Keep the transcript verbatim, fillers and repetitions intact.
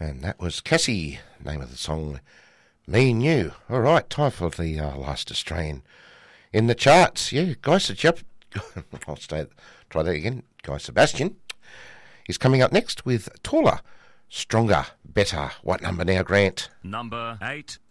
And that was Cassie, name of the song, Me and You. All right, time for the uh, last Australian in the charts. Yeah, Guy Sebastian. I'll stay, try that again. Guy Sebastian is coming up next with Taller, Stronger, Better. What number now, Grant? Number eight.